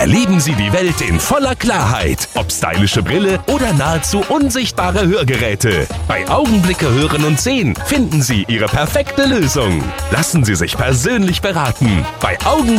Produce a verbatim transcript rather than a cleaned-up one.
Erleben Sie die Welt in voller Klarheit. Ob stylische Brille oder nahezu unsichtbare Hörgeräte. Bei Augenblicke Hören und Sehen finden Sie Ihre perfekte Lösung. Lassen Sie sich persönlich beraten. Bei Augen